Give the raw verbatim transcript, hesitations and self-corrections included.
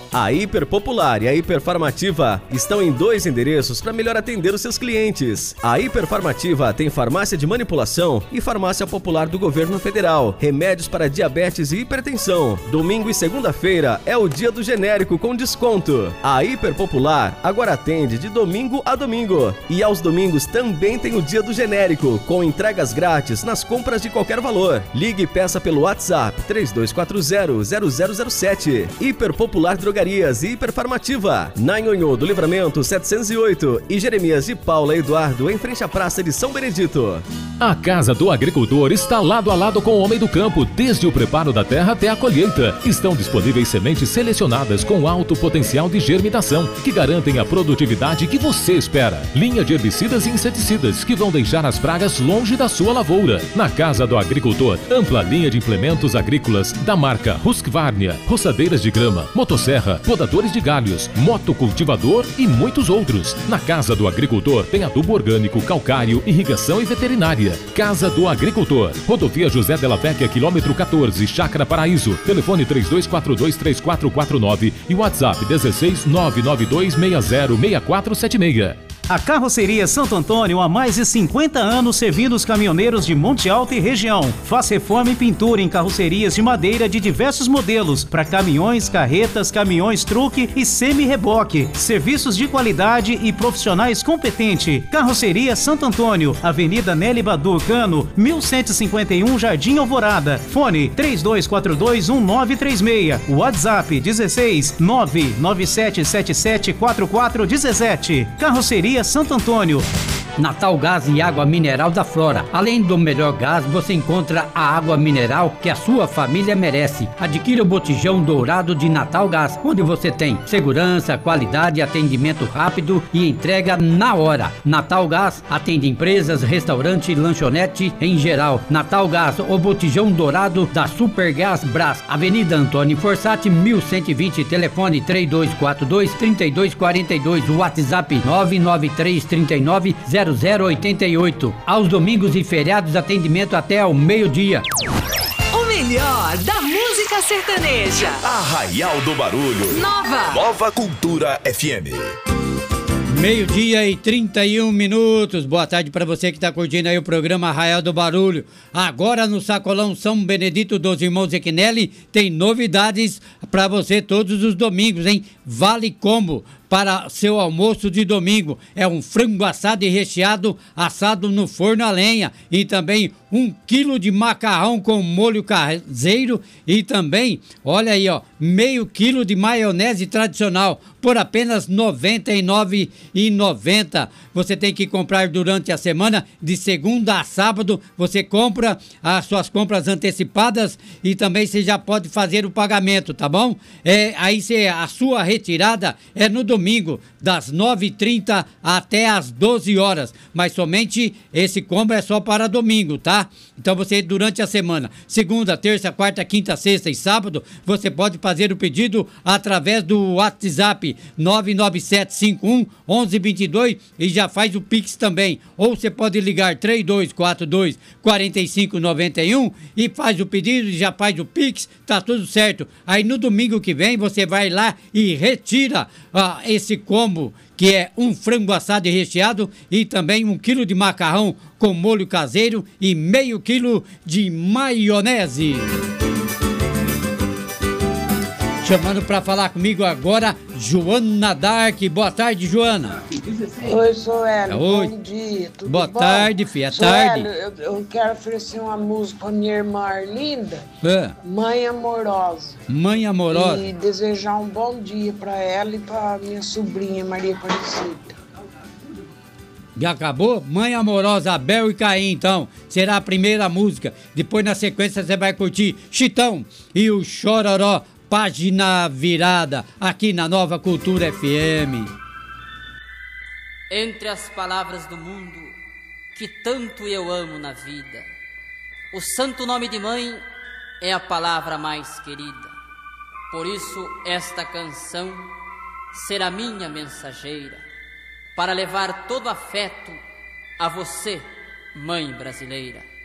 A Hiper Popular e a Hiperfarmativa estão em dois endereços para melhor atender os seus clientes. A Hiperfarmativa tem farmácia de manipulação e farmácia popular do governo federal, remédios para diabetes e hipertensão. Domingo e segunda-feira é o dia do genérico com desconto. A Hiper Popular agora atende de domingo a domingo. E aos domingos também tem o dia do genérico, com entregas grátis nas compras de qualquer valor. Ligue e peça pelo WhatsApp três dois quatro zero, zero zero zero sete. Hiper Popular Drogarias e Hiperfarmativa. Na Nhonhô do Livramento setecentos e oito e Jeremias de Paula Eduardo em frente à Praça de São Benedito. A Casa do Agricultor está lado a lado com o homem do campo, desde o preparo da terra até a colheita. Estão disponíveis sementes selecionadas com alto potencial de germinação, que garantem a produtividade que você espera. Linha de herbicidas e inseticidas, que vão deixar as pragas longe da sua lavoura. Na Casa do Agricultor, ampla linha de implementos agrícolas da marca Husqvarna, roçadeiras de grama, motosserra, podadores de galhos, motocultivador e muitos outros. Na Casa do Agricultor tem adubo orgânico, calcário, irrigação e veterinária. Casa do Agricultor, Rodovia José Della Vecchia, quilômetro quatorze, Chácara Paraíso. Telefone três dois quatro dois, três quatro quatro nove e WhatsApp dezesseis, nove nove dois seis zero, seis quatro sete seis. A Carroceria Santo Antônio há mais de cinquenta anos servindo os caminhoneiros de Monte Alto e região. Faz reforma e pintura em carrocerias de madeira de diversos modelos para caminhões, carretas, caminhões truque e semi-reboque. Serviços de qualidade e profissionais competentes. Carroceria Santo Antônio, Avenida Nelly Badur Cano, mil cento e cinquenta e um, Jardim Alvorada. Fone três dois quatro dois, um nove três seis. WhatsApp dezesseis, nove nove sete sete sete, quatro quatro um sete. Carroceria Santo Antônio. Natal Gás e Água Mineral da Flora. Além do melhor gás, você encontra a água mineral que a sua família merece. Adquira o botijão dourado de Natal Gás, onde você tem segurança, qualidade, atendimento rápido e entrega na hora. Natal Gás atende empresas, restaurante, lanchonete em geral. Natal Gás, o botijão dourado da Supergás Brás. Avenida Antônio Forsatti, mil cento e vinte, telefone três dois quatro dois, três dois quatro dois, WhatsApp nove nove três, três nove, zero zero oito oito. Aos domingos e feriados, atendimento até ao meio-dia. O melhor da música sertaneja. Arraial do Barulho. Nova. Nova Cultura F M. Meio-dia e trinta e um minutos. Boa tarde para você que está curtindo aí o programa Arraial do Barulho. Agora no Sacolão São Benedito dos Irmãos Equinelli tem novidades para você todos os domingos, hein? Vale Combo para seu almoço de domingo. É um frango assado e recheado, assado no forno a lenha. E também um quilo de macarrão com molho caseiro. E também, olha aí, ó, meio quilo de maionese tradicional por apenas noventa e nove reais e noventa centavos. Você tem que comprar durante a semana, de segunda a sábado. Você compra as suas compras antecipadas e também você já pode fazer o pagamento, tá bom? É, aí você, a sua retirada é no domingo, das nove e trinta até as doze horas. Mas somente esse combo é só para domingo, tá? Então você, durante a semana, segunda, terça, quarta, quinta, sexta e sábado, você pode fazer o pedido através do WhatsApp nove nove sete cinco um, um um dois dois e já faz o Pix também. Ou você pode ligar três dois quatro dois, quatro cinco nove um e faz o pedido e já faz o Pix, tá tudo certo. Aí no domingo que vem você vai lá e retira ah, esse combo, que é um frango assado e recheado e também um quilo de macarrão com molho caseiro e meio quilo de maionese. Chamando para falar comigo agora, Joana Dark. Boa tarde, Joana. Oi, Sueli. Oi. Bom dia. Tudo Boa bom? tarde, filha. Sueli, Tarde. eu, eu quero oferecer uma música para minha irmã Arlinda, É. Mãe Amorosa. Mãe amorosa. E desejar um bom dia para ela e para minha sobrinha Maria Aparecida. Já acabou? Mãe Amorosa, Abel e Caim, então. Será a primeira música. Depois, na sequência, você vai curtir Chitão e o Chororó. Página virada, aqui na Nova Cultura F M. Entre as palavras do mundo que tanto eu amo na vida, o santo nome de mãe é a palavra mais querida. Por isso esta canção será minha mensageira, para levar todo afeto a você, mãe brasileira.